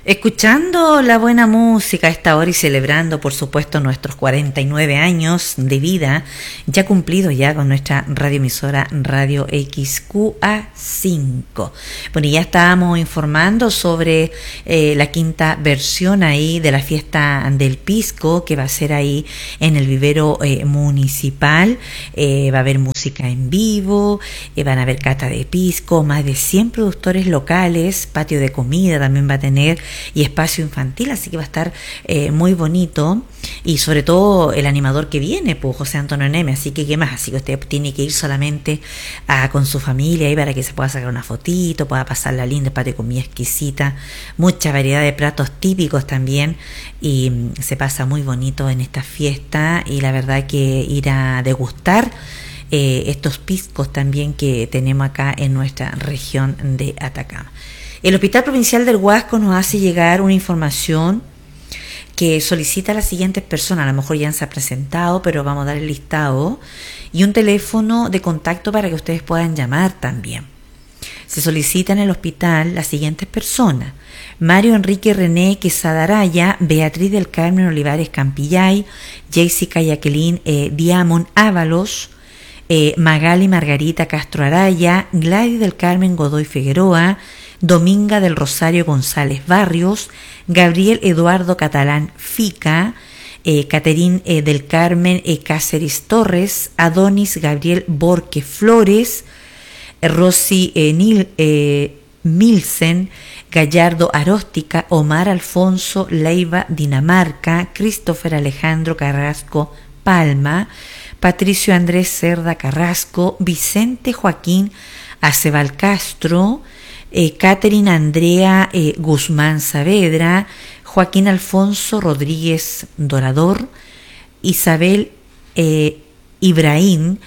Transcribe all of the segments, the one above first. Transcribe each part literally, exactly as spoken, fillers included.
Escuchando la buena música a esta hora y celebrando, por supuesto, nuestros cuarenta y nueve años de vida, ya cumplidos ya con nuestra radioemisora Radio X Q A cinco. Bueno, ya estábamos informando sobre eh, la quinta versión ahí de la fiesta del pisco, que va a ser ahí en el vivero eh, municipal. Eh, va a haber música en vivo, eh, van a haber cata de pisco, más de cien productores locales, patio de comida también va a tener, y espacio infantil, así que va a estar eh, muy bonito, y sobre todo el animador que viene, pues José Antonio Neme, así que qué más, así que usted tiene que ir solamente a, con su familia ahí para que se pueda sacar una fotito, pueda pasar la linda, patio de comida exquisita, mucha variedad de platos típicos también, y mm, se pasa muy bonito en esta fiesta, y la verdad que ir a degustar eh, estos piscos también que tenemos acá en nuestra región de Atacama. El Hospital Provincial del Huasco nos hace llegar una información que solicita a las siguientes personas, a lo mejor ya se ha presentado, pero vamos a dar el listado, y un teléfono de contacto para que ustedes puedan llamar también. Se solicita en el hospital las siguientes personas: Mario Enrique René Quesada Araya, Beatriz del Carmen Olivares Campillay, Jessica Jacqueline eh, Diamond Ábalos, eh, Magali Margarita Castro Araya, Gladys del Carmen Godoy Figueroa, Dominga del Rosario González Barrios, Gabriel Eduardo Catalán Fica, eh, Caterín eh, del Carmen eh, Cáceres Torres, Adonis Gabriel Borque Flores, eh, Rosy eh, Nil, eh, Milsen, Gallardo Aróstica, Omar Alfonso Leiva Dinamarca, Christopher Alejandro Carrasco Palma, Patricio Andrés Cerda Carrasco, Vicente Joaquín Acebal Castro, Eh, Catherine Andrea eh, Guzmán Saavedra, Joaquín Alfonso Rodríguez Dorador, Isabel eh, Ibrahim,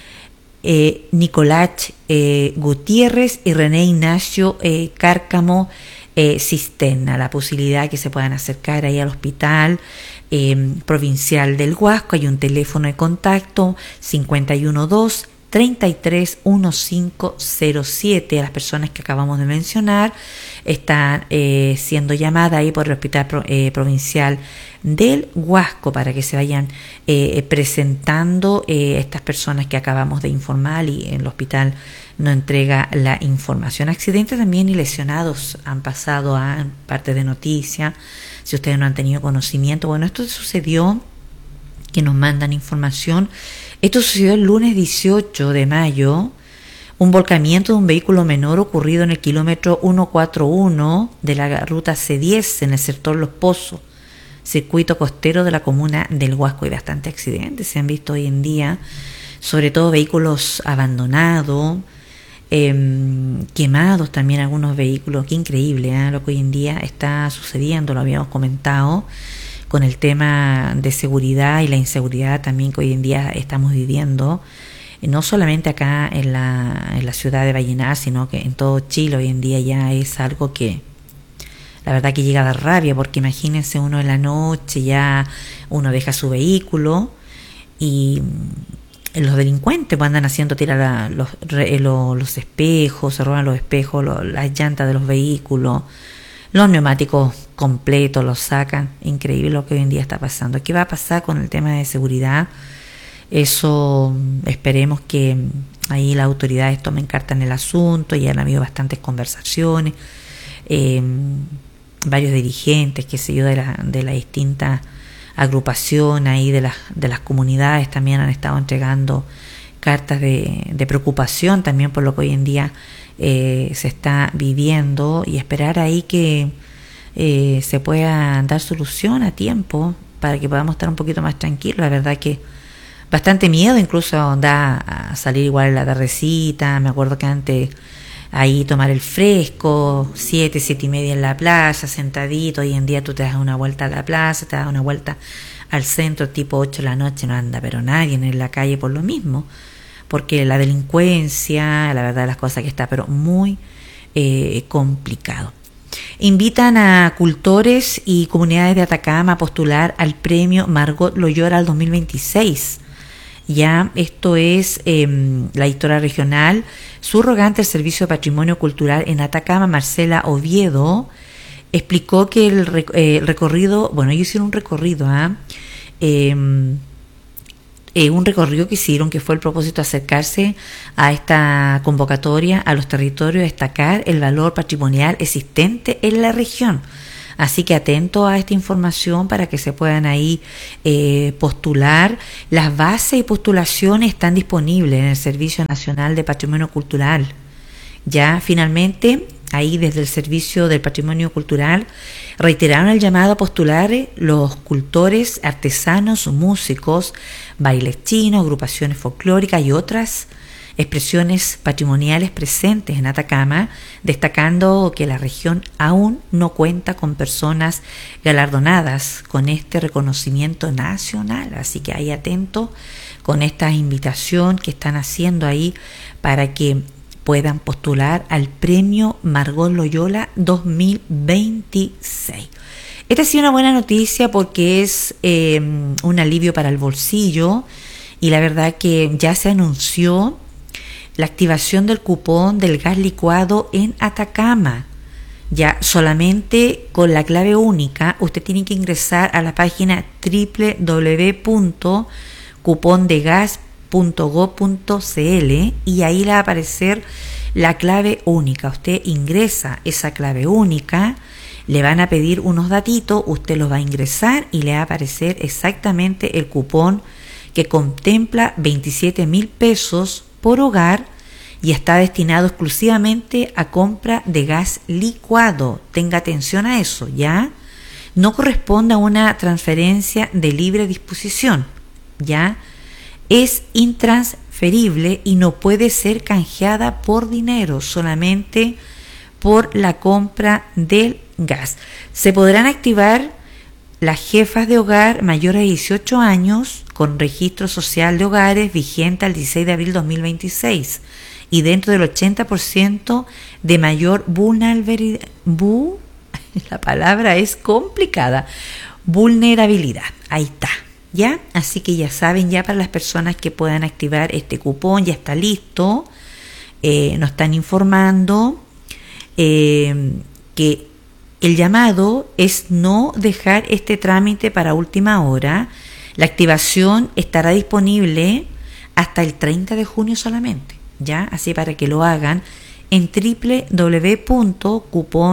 eh, Nicolás eh, Gutiérrez y René Ignacio eh, Cárcamo eh, Cisterna. La posibilidad que se puedan acercar ahí al hospital eh, provincial del Huasco. Hay un teléfono de contacto cincuenta y uno dos treinta y tres quince cero siete. A las personas que acabamos de mencionar están eh, siendo llamadas ahí por el Hospital Pro, eh, Provincial del Huasco para que se vayan eh, presentando eh, estas personas que acabamos de informar, y el hospital nos entrega la información. Accidentes también y lesionados han pasado a parte de noticia, si ustedes no han tenido conocimiento. Bueno, esto sucedió, que nos mandan información. Esto sucedió el lunes dieciocho de mayo, un volcamiento de un vehículo menor ocurrido en el kilómetro ciento cuarenta y uno de la ruta C diez en el sector Los Pozos, circuito costero de la comuna del Huasco. Y bastantes accidentes se han visto hoy en día, sobre todo vehículos abandonados, eh, quemados también algunos vehículos. Qué increíble ¿eh? Lo que hoy en día está sucediendo, lo habíamos comentado, con el tema de seguridad y la inseguridad también que hoy en día estamos viviendo, no solamente acá en la, en la ciudad de Vallenar, sino que en todo Chile hoy en día ya es algo que la verdad que llega a dar rabia, porque imagínense uno en la noche, ya uno deja su vehículo y los delincuentes pues andan haciendo tirar a los, los, los espejos, se roban los espejos, los, las llantas de los vehículos, los neumáticos completos los sacan. Increíble lo que hoy en día está pasando. ¿Qué va a pasar con el tema de seguridad? Eso esperemos que ahí las autoridades tomen carta en el asunto. Ya han habido bastantes conversaciones, eh, varios dirigentes, qué sé yo, de la, de la distintas agrupaciones ahí de las de las comunidades también han estado entregando cartas de, de preocupación también por lo que hoy en día eh, se está viviendo, y esperar ahí que eh, se pueda dar solución a tiempo para que podamos estar un poquito más tranquilos. La verdad que bastante miedo incluso da a salir igual en la tardecita. Me acuerdo que antes ahí tomar el fresco, siete, siete y media en la playa, sentadito. Hoy en día tú te das una vuelta a la plaza, te das una vuelta al centro, tipo ocho de la noche, no anda pero nadie en la calle por lo mismo, porque la delincuencia, la verdad las cosas que está pero muy eh, complicado. Invitan a cultores y comunidades de Atacama a postular al premio Margot Loyola al dos mil veintiséis. Ya esto es eh, la editora regional subrogante del Servicio de Patrimonio Cultural en Atacama, Marcela Oviedo, explicó que el, rec- eh, el recorrido, bueno, ellos hicieron un recorrido, ¿ah? ¿eh? Eh, Eh, un recorrido que hicieron, que fue el propósito de acercarse a esta convocatoria a los territorios, destacar el valor patrimonial existente en la región. Así que atento a esta información para que se puedan ahí eh, postular. Las bases y postulaciones están disponibles en el Servicio Nacional de Patrimonio Cultural. Ya finalmente, ahí desde el Servicio del Patrimonio Cultural, reiteraron el llamado a postular los cultores, artesanos, músicos, bailes chinos, agrupaciones folclóricas y otras expresiones patrimoniales presentes en Atacama, destacando que la región aún no cuenta con personas galardonadas con este reconocimiento nacional. Así que ahí atento con esta invitación que están haciendo ahí para que puedan postular al premio Margot Loyola dos mil veintiséis. Esta ha sido una buena noticia porque es eh, un alivio para el bolsillo, y la verdad que ya se anunció la activación del cupón del gas licuado en Atacama. Ya solamente con la clave única usted tiene que ingresar a la página doble u doble u doble u punto cupondegas punto go punto ce ele y ahí le va a aparecer la clave única. Usted ingresa esa clave única, le van a pedir unos datitos, usted los va a ingresar y le va a aparecer exactamente el cupón que contempla veintisiete mil pesos por hogar y está destinado exclusivamente a compra de gas licuado. Tenga atención a eso, ¿ya? No corresponde a una transferencia de libre disposición, ¿ya? Es intransferible y no puede ser canjeada por dinero, solamente por la compra del gas. Se podrán activar las jefas de hogar mayores de dieciocho años con registro social de hogares vigente al dieciséis de abril de dos mil veintiséis y dentro del ochenta por ciento de mayor vulnerabilidad. Bu, la palabra es complicada. Vulnerabilidad. Ahí está. ¿Ya? Así que ya saben, ya para las personas que puedan activar este cupón, ya está listo. Eh, nos están informando eh, que el llamado es no dejar este trámite para última hora. La activación estará disponible hasta el treinta de junio solamente, ¿ya? Así para que lo hagan en doble u doble u doble u punto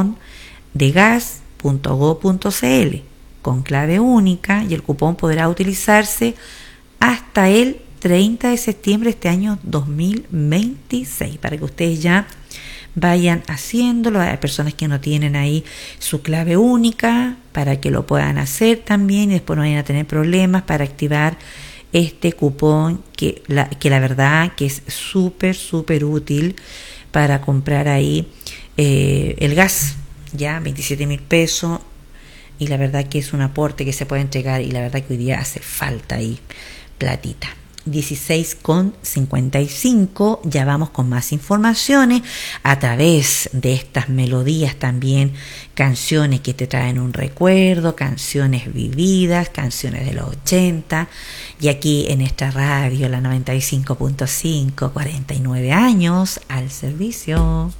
cupondegas punto go punto ce ele con clave única, y el cupón podrá utilizarse hasta el treinta de septiembre de este año dos mil veintiséis, para que ustedes ya vayan haciéndolo. Hay personas que no tienen ahí su clave única, para que lo puedan hacer también y después no vayan a tener problemas para activar este cupón que la, que la verdad que es súper súper útil para comprar ahí eh, el gas, ya veintisiete mil pesos, y la verdad que es un aporte que se puede entregar, y la verdad que hoy día hace falta ahí platita. dieciséis con cincuenta y cinco, ya vamos con más informaciones a través de estas melodías también, canciones que te traen un recuerdo, canciones vividas, canciones de los ochenta, y aquí en esta radio, la noventa y cinco punto cinco, cuarenta y nueve años al servicio.